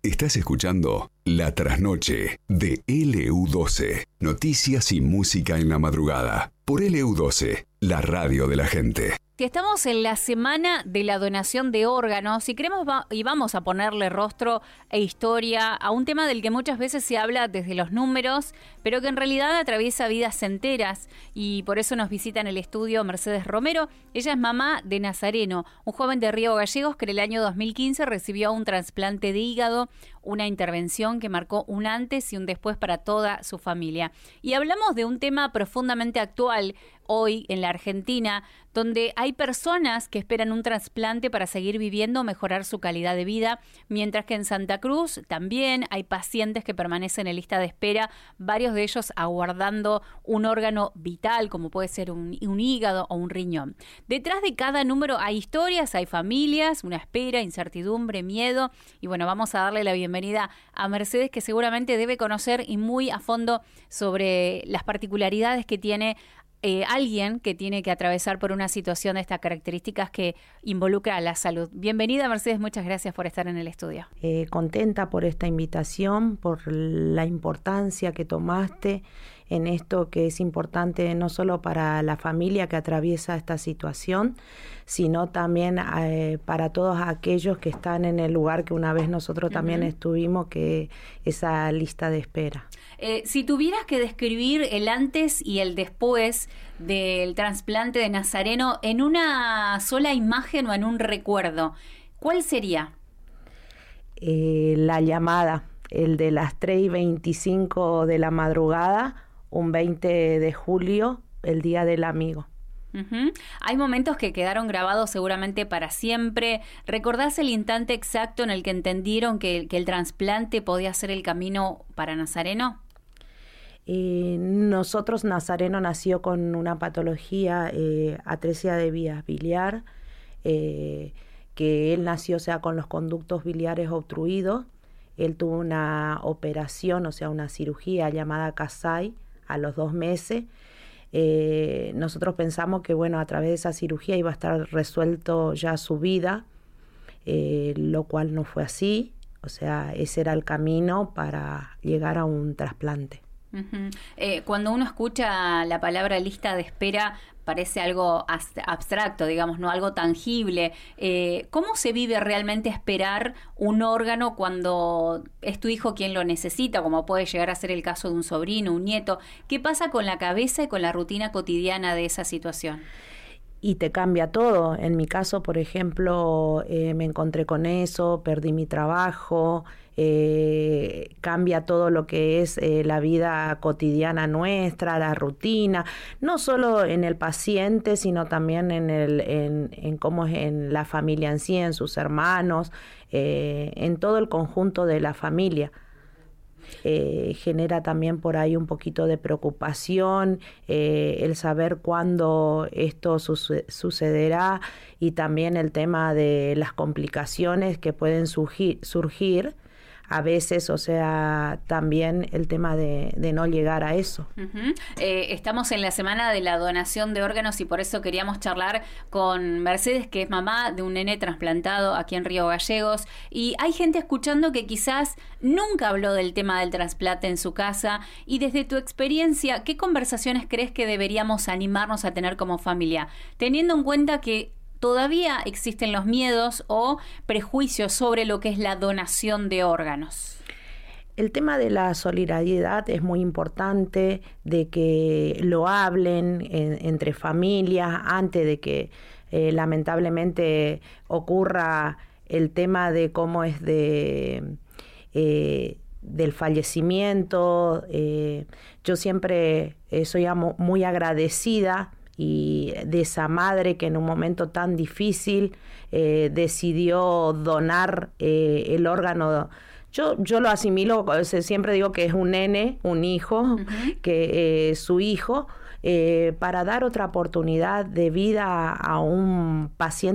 Estás escuchando La Trasnoche de LU12. Noticias y música en la madrugada. Por LU12, la radio de la gente. Si estamos en la semana de la donación de órganos, si queremos y vamos a ponerle rostro e historia a un tema del que muchas veces se habla desde los números, pero que en realidad atraviesa vidas enteras, y por eso nos visita en el estudio Mercedes Romero. Ella es mamá de Nazareno, un joven de Río Gallegos que en el año 2015 recibió un trasplante de hígado, una intervención que marcó un antes y un después para toda su familia. Y hablamos de un tema profundamente actual hoy en la Argentina, donde hay personas que esperan un trasplante para seguir viviendo o mejorar su calidad de vida, mientras que en Santa Cruz también hay pacientes que permanecen en lista de espera, varios de ellos aguardando un órgano vital, como puede ser un hígado o un riñón. Detrás de cada número hay historias, hay familias, una espera, incertidumbre, miedo, y bueno, vamos a darle la bienvenida a Mercedes, que seguramente debe conocer y muy a fondo sobre las particularidades que tiene alguien que tiene que atravesar por una situación de estas características que involucra a la salud. Bienvenida, Mercedes, muchas gracias por estar en el estudio. Contenta por esta invitación, por la importancia que tomaste en esto que es importante no solo para la familia que atraviesa esta situación, sino también para todos aquellos que están en el lugar que una vez nosotros también estuvimos, que esa lista de espera. Si tuvieras que describir el antes y el después del trasplante de Nazareno en una sola imagen o en un recuerdo, ¿cuál sería? La llamada, el de las 3:25 de la madrugada, un 20 de julio, el Día del Amigo. Hay momentos que quedaron grabados seguramente para siempre. ¿Recordás el instante exacto en el que entendieron que el trasplante podía ser el camino para Nazareno? Nosotros, Nazareno nació con una patología, atresia de vías biliar, que él nació, o sea, con los conductos biliares obstruidos. Él tuvo una operación, o sea, una cirugía llamada Kasai a los 2 meses. Nosotros pensamos que, bueno, a través de esa cirugía iba a estar resuelto ya su vida, lo cual no fue así. O sea, ese era el camino para llegar a un trasplante. Cuando uno escucha la palabra lista de espera, parece algo abstracto, digamos, no algo tangible. ¿Cómo se vive realmente esperar un órgano cuando es tu hijo quien lo necesita, como puede llegar a ser el caso de un sobrino, un nieto? ¿Qué pasa con la cabeza y con la rutina cotidiana de esa situación? Y te cambia todo. En mi caso, por ejemplo, me encontré con eso, perdí mi trabajo, cambia todo lo que es la vida cotidiana nuestra, la rutina, no solo en el paciente, sino también en cómo es en la familia en sí, en sus hermanos, en todo el conjunto de la familia. Genera también por ahí un poquito de preocupación, el saber cuándo esto sucederá, y también el tema de las complicaciones que pueden surgir a veces, o sea, también el tema de no llegar a eso. Estamos en la semana de la donación de órganos y por eso queríamos charlar con Mercedes, que es mamá de un nene trasplantado aquí en Río Gallegos, y hay gente escuchando que quizás nunca habló del tema del trasplante en su casa, y desde tu experiencia, ¿qué conversaciones crees que deberíamos animarnos a tener como familia, teniendo en cuenta que todavía existen los miedos o prejuicios sobre lo que es la donación de órganos? El tema de la solidaridad es muy importante, de que lo hablen entre familias antes de que lamentablemente ocurra el tema de cómo es del fallecimiento. Yo siempre soy muy agradecida y de esa madre que en un momento tan difícil decidió donar el órgano. Yo lo asimilo, siempre digo que es un nene, un hijo, que su hijo, para dar otra oportunidad de vida a un paciente